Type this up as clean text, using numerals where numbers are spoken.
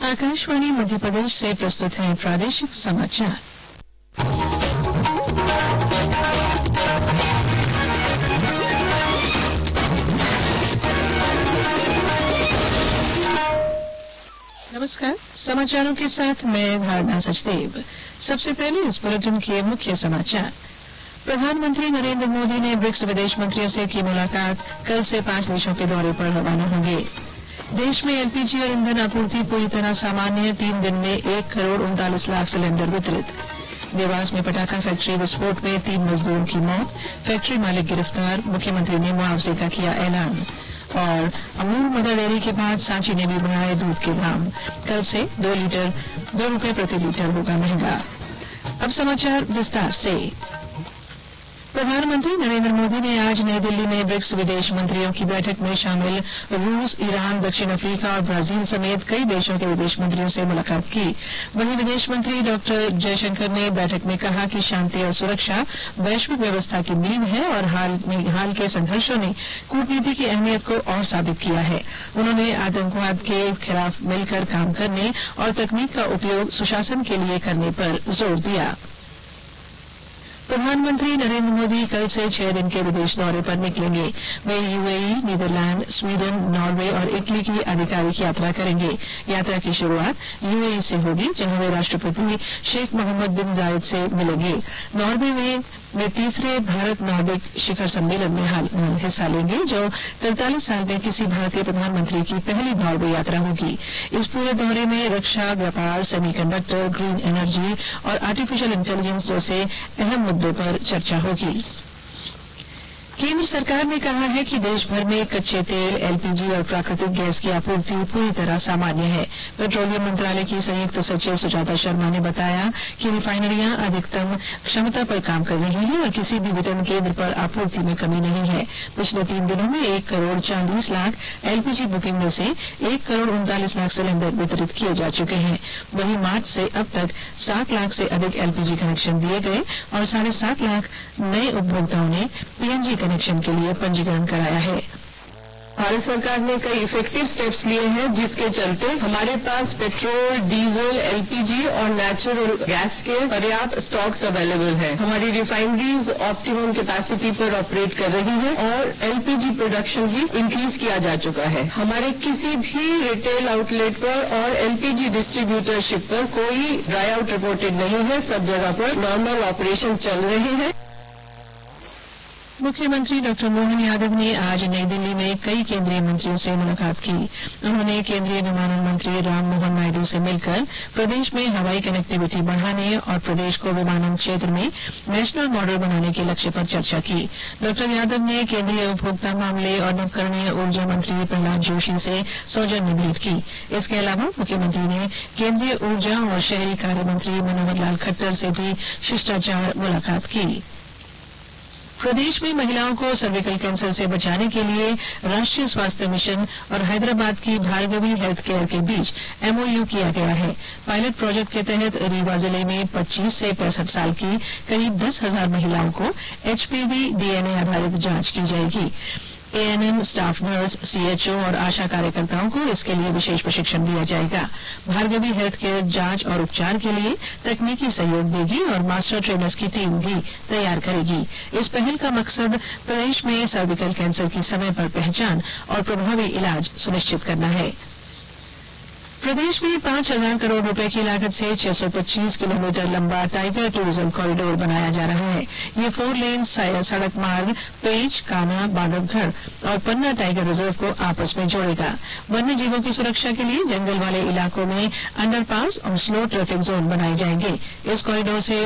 आकाशवाणी मध्य प्रदेश से प्रस्तुत है प्रादेशिक समाचार। नमस्कार, समाचारों के साथ मैं धारणा सचदेव। सबसे पहले इस बुलेटिन के मुख्य समाचार। प्रधानमंत्री नरेंद्र मोदी ने ब्रिक्स विदेश मंत्रियों से की मुलाकात। कल से 5 देशों के दौरे पर रवाना होंगे। देश में एलपीजी और ईंधन आपूर्ति पूरी तरह सामान्य। 3 दिन में 1,39,00,000 सिलेंडर वितरित। देवास में पटाखा फैक्ट्री विस्फोट में 3 मजदूरों की मौत। फैक्ट्री मालिक गिरफ्तार। मुख्यमंत्री ने मुआवजे का किया ऐलान। और अमूल मदर डेयरी के बाद सांची ने भी बढ़ाए दूध के दाम। कल से 2 रुपए प्रति लीटर होगा महंगा। अब समाचार विस्तार से। प्रधानमंत्री नरेंद्र मोदी ने आज नई दिल्ली में ब्रिक्स विदेश मंत्रियों की बैठक में शामिल रूस, ईरान, दक्षिण अफ्रीका और ब्राजील समेत कई देशों के विदेश मंत्रियों से मुलाकात की। वहीं विदेश मंत्री डॉक्टर जयशंकर ने बैठक में कहा कि शांति और सुरक्षा वैश्विक व्यवस्था की नींव है और हाल के संघर्षों ने कूटनीति की अहमियत को और साबित किया है। उन्होंने आतंकवाद के खिलाफ मिलकर काम करने और तकनीक का उपयोग सुशासन के लिए करने पर जोर दिया। प्रधानमंत्री नरेंद्र मोदी कल से 6 दिन के विदेश दौरे पर निकलेंगे। वे यूएई, नीदरलैंड, स्वीडन, नॉर्वे और इटली की आधिकारिक यात्रा करेंगे। यात्रा की शुरुआत यूएई से होगी, जहां वे राष्ट्रपति शेख मोहम्मद बिन जायद से मिलेंगे। नॉर्वे में वे तीसरे भारत नॉर्डिक शिखर सम्मेलन में हिस्सा लेंगे, जो 43 साल में किसी भारतीय प्रधानमंत्री की पहली नॉर्वे यात्रा होगी। इस पूरे दौरे में रक्षा, व्यापार, सेमीकंडक्टर, ग्रीन एनर्जी और आर्टिफिशियल इंटेलिजेंस जैसे अहम मुद्दों पर चर्चा होगी। केंद्र सरकार ने कहा है कि देश भर में कच्चे तेल, एलपीजी और प्राकृतिक गैस की आपूर्ति पूरी तरह सामान्य है। पेट्रोलियम मंत्रालय की संयुक्त सचिव सुजाता शर्मा ने बताया कि रिफाइनरियां अधिकतम क्षमता पर काम कर रही हैं और किसी भी वितरण केंद्र पर आपूर्ति में कमी नहीं है। पिछले 3 दिनों में 1,40,00,000 एलपीजी बुकिंग में से 1,39,00,000 सिलेंडर वितरित किए जा चुके हैं। वहीं मार्च से अब तक 7 लाख से अधिक एलपीजी कनेक्शन दिए गए और 7.5 लाख नए उपभोक्ताओं ने पीएनजी कनेक्शन के लिए पंजीकरण कराया है। भारत सरकार ने कई इफेक्टिव स्टेप्स लिए हैं, जिसके चलते हमारे पास पेट्रोल, डीजल, एलपीजी और नेचुरल गैस के पर्याप्त स्टॉक्स अवेलेबल हैं। हमारी रिफाइनरीज ऑप्टिमम कैपेसिटी पर ऑपरेट कर रही हैं और एलपीजी प्रोडक्शन भी इंक्रीज किया जा चुका है। हमारे किसी भी रिटेल आउटलेट पर और एलपीजी डिस्ट्रीब्यूटरशिप पर कोई ड्राई आउट रिपोर्टेड नहीं है। सब जगह पर नॉर्मल ऑपरेशन चल रहे हैं। मुख्यमंत्री डॉक्टर मोहन यादव ने आज नई दिल्ली में कई केंद्रीय मंत्रियों से मुलाकात की। उन्होंने केंद्रीय विमानन मंत्री राम मोहन नायडू से मिलकर प्रदेश में हवाई कनेक्टिविटी बढ़ाने और प्रदेश को विमानन क्षेत्र में नेशनल मॉडल बनाने के लक्ष्य पर चर्चा की। डॉक्टर यादव ने केंद्रीय उपभोक्ता मामले और नवकरणीय ऊर्जा मंत्री प्रहलाद जोशी से सौजन्य भेंट की। इसके अलावा मुख्यमंत्री ने केंद्रीय ऊर्जा और शहरी कार्य मंत्री मनोहर लाल खट्टर से भी शिष्टाचार मुलाकात की। प्रदेश में महिलाओं को सर्विकल कैंसर से बचाने के लिए राष्ट्रीय स्वास्थ्य मिशन और हैदराबाद की भार्गवी हेल्थ केयर के बीच एमओयू किया गया है। पायलट प्रोजेक्ट के तहत रीवा जिले में 25 से 65 साल की करीब 10,000 महिलाओं को एचपीवी डीएनए आधारित जांच की जाएगी। एएनएम, स्टाफ नर्स, सीएचओ और आशा कार्यकर्ताओं को इसके लिए विशेष प्रशिक्षण दिया जाएगा। भार्गवी हेल्थ केयर जांच और उपचार के लिए तकनीकी सहयोग देगी और मास्टर ट्रेनर्स की टीम भी तैयार करेगी। इस पहल का मकसद प्रदेश में सर्विकल कैंसर की समय पर पहचान और प्रभावी इलाज सुनिश्चित करना है। प्रदेश में 5,000 करोड़ रुपए की लागत से 625 किलोमीटर लंबा टाइगर टूरिज्म कॉरिडोर बनाया जा रहा है। ये 4 लेन सड़क मार्ग पेंच, कान्हा, बांधवगढ़ और पन्ना टाइगर रिजर्व को आपस में जोड़ेगा। वन्य जीवों की सुरक्षा के लिए जंगल वाले इलाकों में अंडरपास और स्लो ट्रैफिक जोन बनाए जाएंगे। इस कॉरिडोर से